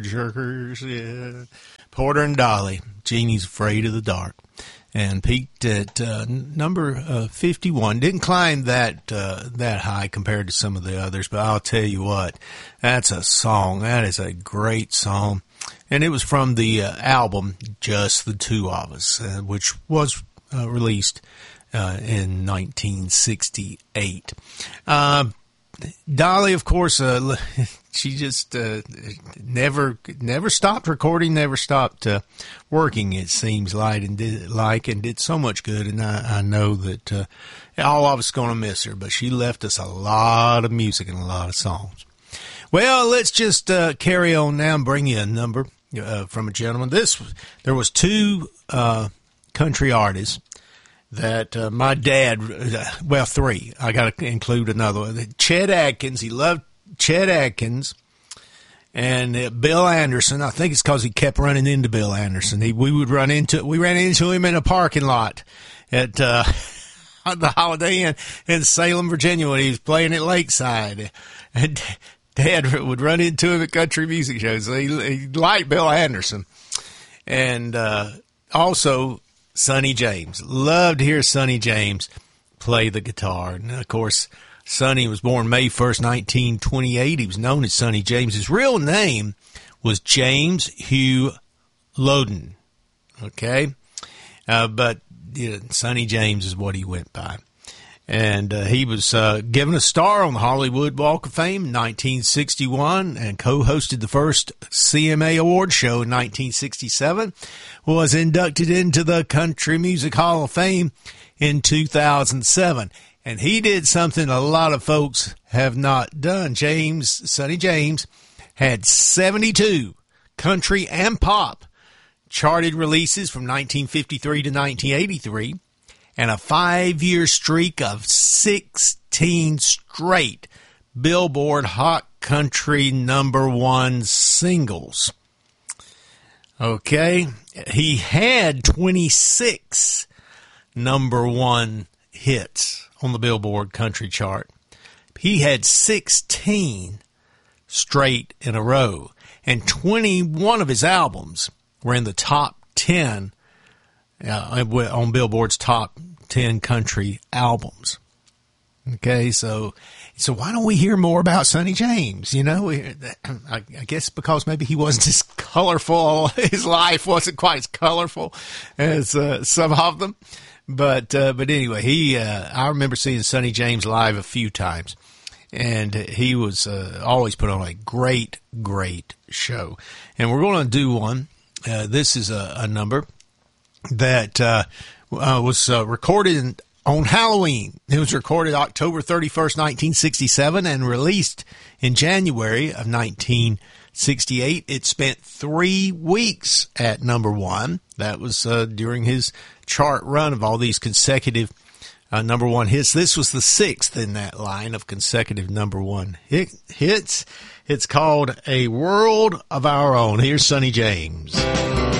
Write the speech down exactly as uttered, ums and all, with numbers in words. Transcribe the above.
Jerkers, yeah. Porter and Dolly, Jeannie's Afraid of the Dark. And peaked at uh, number uh, fifty-one. Didn't climb that uh, that high compared to some of the others, but I'll tell you what, that's a song. That is a great song. And it was from the uh, album Just the Two of Us, uh, which was uh, released uh, in nineteen sixty-eight. Uh, Dolly, of course, uh, she just uh, never never stopped recording, never stopped uh, working, it seems like, and did like and did so much good. And I, I know that uh, all of us going to miss her, but she left us a lot of music and a lot of songs. Well, let's just uh, carry on now and bring you a number uh, from a gentleman. This there was two uh, country artists that uh, my dad, well, three. I got to include another one. Chet Atkins. He loved Chet Atkins. And uh, Bill Anderson. I think it's because he kept running into Bill Anderson. He, we would run into, we ran into him in a parking lot at uh, the Holiday Inn in Salem, Virginia, when he was playing at Lakeside. And Dad would run into him at country music shows. So he, he liked Bill Anderson. And uh, also Sonny James. Loved to hear Sonny James play the guitar. And, of course, Sonny was born May first, nineteen twenty-eight. He was known as Sonny James. His real name was James Hugh Loden. Okay? Uh, but you know, Sonny James is what he went by. And uh, he was uh, given a star on the Hollywood Walk of Fame in nineteen sixty-one and co-hosted the first C M A award show in nineteen sixty-seven. Was inducted into the Country Music Hall of Fame in two thousand seven. And he did something a lot of folks have not done. James, Sonny James, had seventy-two country and pop charted releases from nineteen fifty-three to nineteen eighty-three. And a five-year streak of sixteen straight Billboard Hot Country number one singles. Okay, he had twenty-six number one hits on the Billboard Country chart. He had sixteen straight in a row, and twenty-one of his albums were in the top ten Uh, on Billboard's top ten country albums. Okay, so so why don't we hear more about Sonny James? You know, I, I guess because maybe he wasn't as colorful. His life wasn't quite as colorful as uh, some of them. But uh, but anyway, he uh, I remember seeing Sonny James live a few times, and he was uh, always put on a great, great show. And we're going to do one. Uh, this is a, a number that uh, uh, was uh, recorded on Halloween. It was recorded October thirty-first, nineteen sixty-seven, and released in January of nineteen sixty-eight. It spent three weeks at number one. That was uh, during his chart run of all these consecutive uh, number one hits. This was the sixth in that line of consecutive number one hit, hits. It's called A World of Our Own. Here's Sonny James.